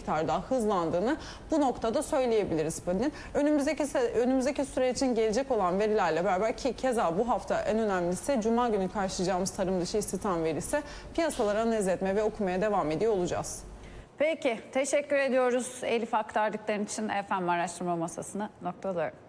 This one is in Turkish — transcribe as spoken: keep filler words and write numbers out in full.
miktar daha hızlandığını bu noktada söyleyebiliriz. Önümüzdeki, önümüzdeki süre için gelecek olan verilerle beraber, ki keza bu hafta en önemlisi Cuma günü karşılayacağımız tarım dışı istihdam verisi, piyasalara analiz etme ve okumaya devam ediyor olacağız. Peki, teşekkür ediyoruz Elif, aktardıkların için. Efendim Araştırma Masası'nı noktalıyorum.